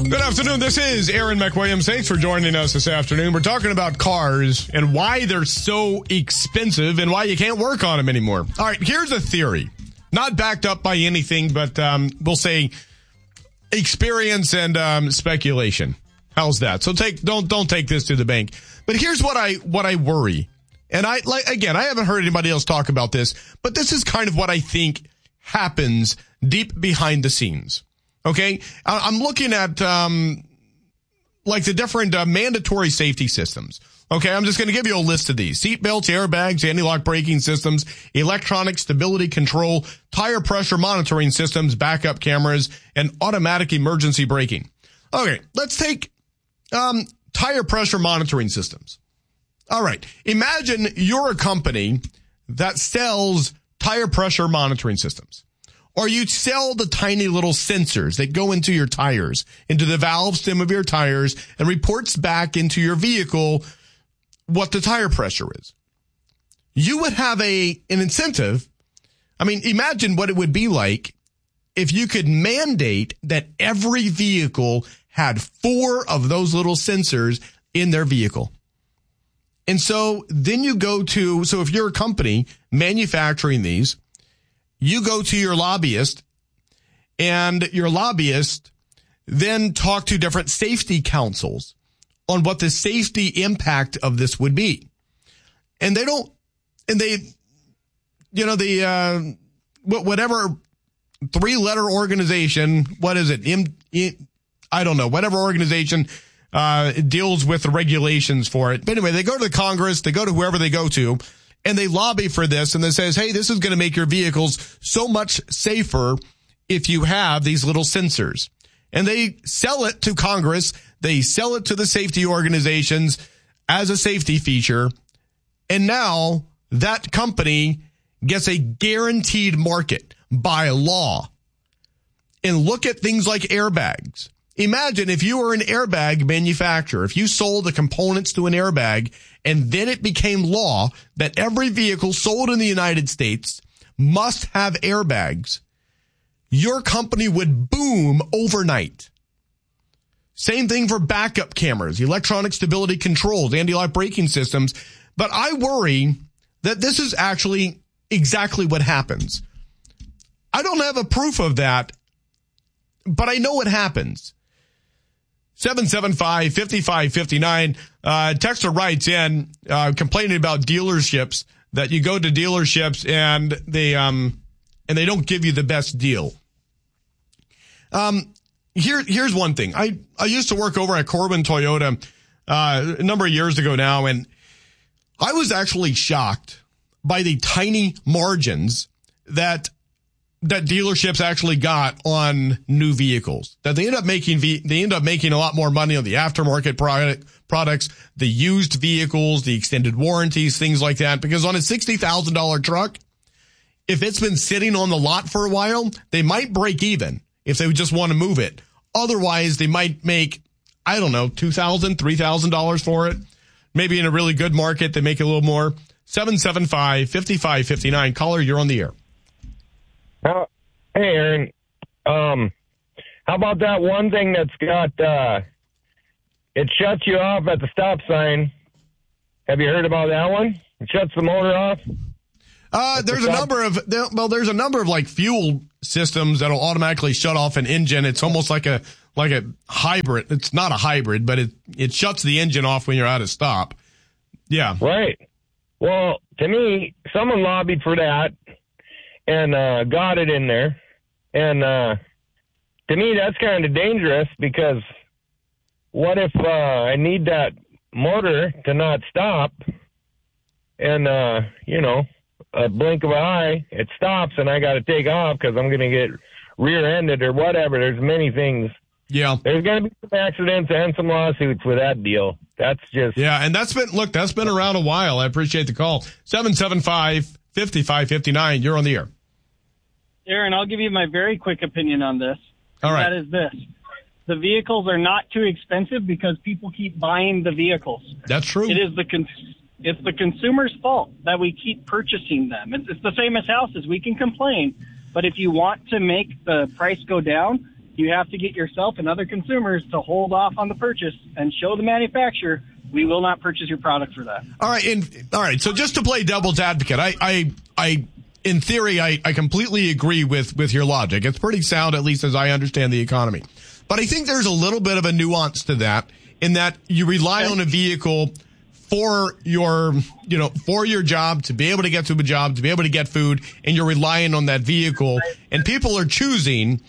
Good afternoon. This is Aaron McWilliams. Thanks for joining us this afternoon. We're talking about cars and why they're so expensive and why you can't work on them anymore. All right, here's a theory. Not backed up by anything, but we'll say experience and speculation. How's that? So don't take this to the bank. But here's what I worry. And I haven't heard anybody else talk about this, but this is kind of what I think happens deep behind the scenes. Okay, I'm looking at like the different mandatory safety systems. Okay, I'm just going to give you a list of these: seat belts, airbags, anti-lock braking systems, electronic stability control, tire pressure monitoring systems, backup cameras, and automatic emergency braking. Okay, let's take tire pressure monitoring systems. All right, imagine you're a company that sells tire pressure monitoring systems. Or you sell the tiny little sensors that go into your tires, into the valve stem of your tires, and reports back into your vehicle what the tire pressure is. You would have an incentive. I mean, imagine what it would be like if you could mandate that every vehicle had 4 of those little sensors in their vehicle. And so then you go to, so if you're a company manufacturing these, you go to your lobbyist, and your lobbyist then talk to different safety councils on what the safety impact of this would be. And whatever 3-letter organization, what is it? I don't know, whatever organization deals with the regulations for it. But anyway, they go to the Congress, they go to whoever they go to, and they lobby for this, and they says, hey, this is going to make your vehicles so much safer if you have these little sensors. And they sell it to Congress. They sell it to the safety organizations as a safety feature. And now that company gets a guaranteed market by law. And look at things like airbags. Imagine if you were an airbag manufacturer, if you sold the components to an airbag, and then it became law that every vehicle sold in the United States must have airbags, your company would boom overnight. Same thing for backup cameras, electronic stability controls, anti-lock braking systems. But I worry that this is actually exactly what happens. I don't have a proof of that, but I know it happens. 775-5559. Texter writes in, complaining about dealerships, that you go to dealerships and they don't give you the best deal. Here's one thing. I used to work over at Corbin Toyota, a number of years ago now, and I was actually shocked by the tiny margins that dealerships actually got on new vehicles. That they end up making a lot more money on the aftermarket products, the used vehicles, the extended warranties, things like that. Because on a $60,000 truck, if it's been sitting on the lot for a while, they might break even if they just want to move it. Otherwise, they might make, I don't know, $2,000, $3,000 for it. Maybe in a really good market, they make a little more. 775-5559. Caller, you're on the air. Hey, Aaron. How about that one thing that's got, it shuts you off at the stop sign? Have you heard about that one? It shuts the motor off? There's a number of like fuel systems that'll automatically shut off an engine. It's almost like a hybrid. It's not a hybrid, but it shuts the engine off when you're at a stop. Yeah. Right. Well, to me, someone lobbied for that and got it in there. And to me, that's kind of dangerous, because what if I need that motor to not stop and, a blink of an eye, it stops and I got to take off because I'm going to get rear-ended or whatever. There's many things. Yeah. There's going to be some accidents and some lawsuits with that deal. That's just... Yeah, and that's been around a while. I appreciate the call. 775-5559. You're on the air. Aaron, I'll give you my very quick opinion on this. All right. That is this. The vehicles are not too expensive because people keep buying the vehicles. That's true. It's the consumer's fault that we keep purchasing them. It's the same as houses. We can complain, but if you want to make the price go down, You have to get yourself and other consumers to hold off on the purchase and show the manufacturer we will not purchase your product for that. All right. So just to play devil's advocate, I in theory, I completely agree with your logic. It's pretty sound, at least as I understand the economy. But I think there's a little bit of a nuance to that, in that you rely on a vehicle for your job, to be able to get to a job, to be able to get food, and you're relying on that vehicle. And people are choosing,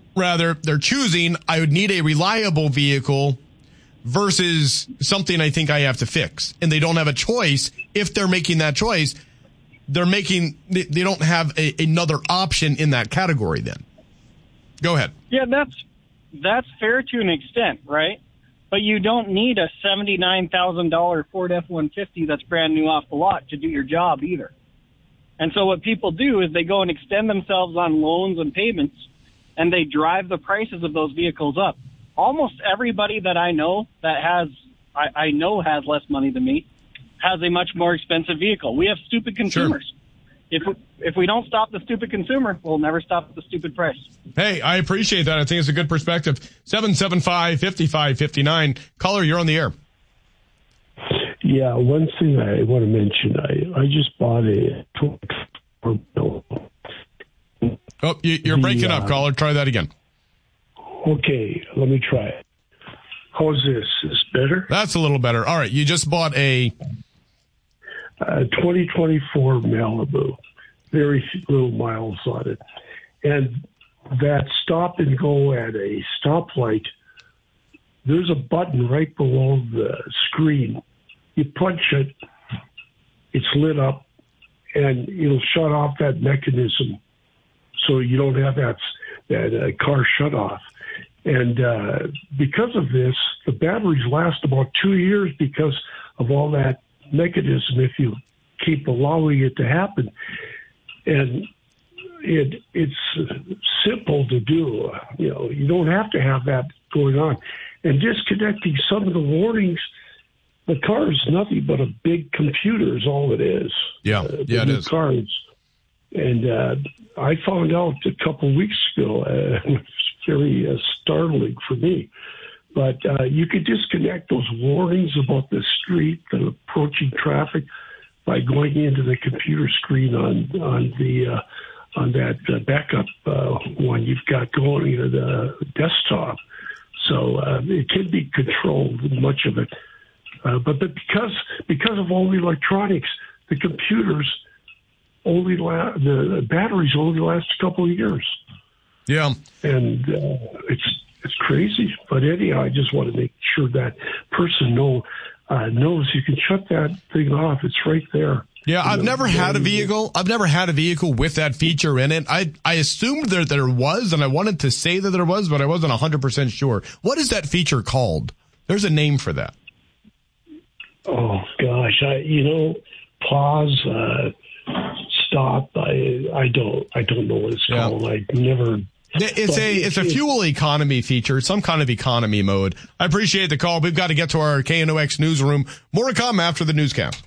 I would need a reliable vehicle versus something I think I have to fix. And they don't have a choice. If they're making that choice, they don't have another option in that category then. Go ahead. Yeah, that's fair to an extent, right? But you don't need a $79,000 Ford F-150 that's brand new off the lot to do your job either. And so what people do is they go and extend themselves on loans and payments, and they drive the prices of those vehicles up. Almost everybody that I know that has less money than me has a much more expensive vehicle. We have stupid consumers. Sure. If we don't stop the stupid consumer, we'll never stop the stupid price. Hey, I appreciate that. I think it's a good perspective. 775-5559. Caller, you're on the air. Yeah, one thing I want to mention, I just bought a... Oh, you're breaking up, caller. Try that again. Okay, let me try it. How's this? Is this better? That's a little better. All right, you just bought a 2024 Malibu. Very little miles on it. And that stop and go at a stoplight, there's a button right below the screen. You punch it, it's lit up, and it'll shut off that mechanism so you don't have that car shut off. And because of this, the batteries last about 2 years because of all that mechanism if you keep allowing it to happen. And it's simple to do. You don't have to have that going on. And disconnecting some of the warnings, the car is nothing but a big computer is all it is. Yeah, it is. Cars. And I found out a couple of weeks ago, it was very startling for me, but you could disconnect those warnings about the street, the approaching traffic, by going into the computer screen on that backup one you've got going to the desktop. So it can be controlled, much of it. But because of all the electronics, the computers the batteries only last a couple of years. Yeah. And it's crazy. But anyhow, I just want to make sure that person knows you can shut that thing off. It's right there. Yeah, I've never had a vehicle. I've never had a vehicle with that feature in it. I assumed that there was, and I wanted to say that there was, but I wasn't 100% sure. What is that feature called? There's a name for that. Oh gosh, pause, stop. I don't know what it's called. I never. It's a fuel economy feature, some kind of economy mode. I appreciate the call. We've got to get to our KNOX newsroom. More to come after the newscast.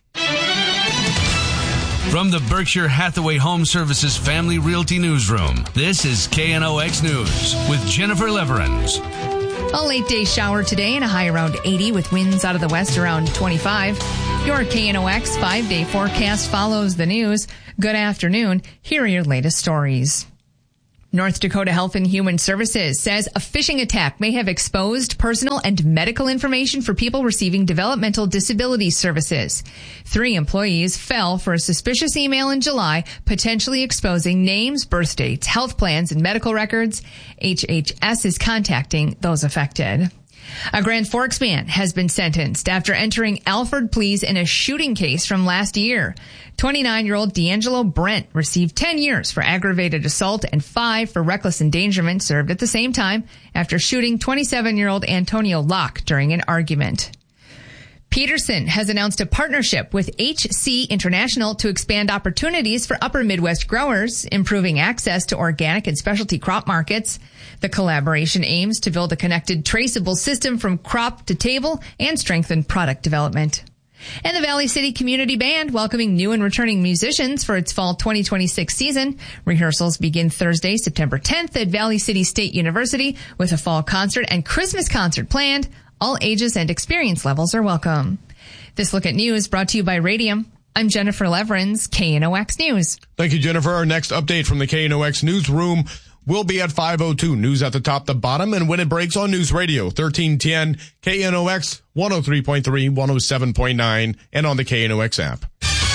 From the Berkshire Hathaway Home Services Family Realty Newsroom, this is KNOX News with Jennifer Leverins. A late day shower today and a high around 80 with winds out of the west around 25. Your KNOX 5-day forecast follows the news. Good afternoon. Here are your latest stories. North Dakota Health and Human Services says a phishing attack may have exposed personal and medical information for people receiving developmental disability services. 3 employees fell for a suspicious email in July, potentially exposing names, birth dates, health plans, and medical records. HHS is contacting those affected. A Grand Forks man has been sentenced after entering Alford pleas in a shooting case from last year. 29-year-old D'Angelo Brent received 10 years for aggravated assault and 5 for reckless endangerment, served at the same time after shooting 27-year-old Antonio Locke during an argument. Peterson has announced a partnership with HC International to expand opportunities for upper Midwest growers, improving access to organic and specialty crop markets. The collaboration aims to build a connected, traceable system from crop to table and strengthen product development. And the Valley City Community Band welcoming new and returning musicians for its fall 2026 season. Rehearsals begin Thursday, September 10th at Valley City State University with a fall concert and Christmas concert planned. All ages and experience levels are welcome. This Look at News brought to you by Radium. I'm Jennifer Leverins, KNOX News. Thank you, Jennifer. Our next update from the KNOX newsroom will be at 5:02. News at the top, the bottom, and when it breaks on News Radio, 1310, KNOX 103.3, 107.9, and on the KNOX app.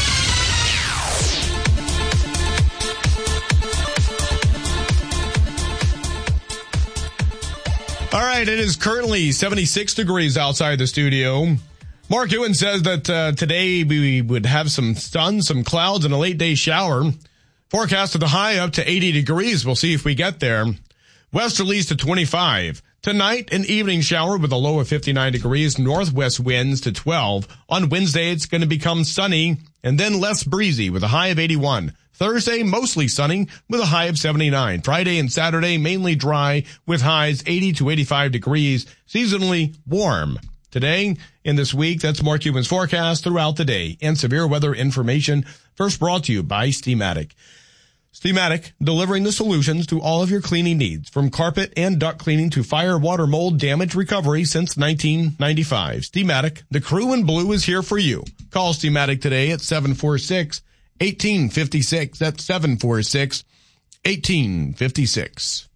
All right, it is currently 76 degrees outside the studio. Mark Ewan says that today we would have some sun, some clouds, and a late-day shower. Forecast of the high up to 80 degrees. We'll see if we get there. Westerlies to 25. Tonight, an evening shower with a low of 59 degrees. Northwest winds to 12. On Wednesday, it's going to become sunny and then less breezy with a high of 81. Thursday, mostly sunny with a high of 79. Friday and Saturday, mainly dry with highs 80 to 85 degrees. Seasonally warm. Today, in this week, that's Mark Ewan's forecast throughout the day. And severe weather information first brought to you by Steamatic. Steamatic, delivering the solutions to all of your cleaning needs, from carpet and duct cleaning to fire, water, mold, damage recovery since 1995. Steamatic, the crew in blue is here for you. Call Steamatic today at 746-1856. That's 746-1856.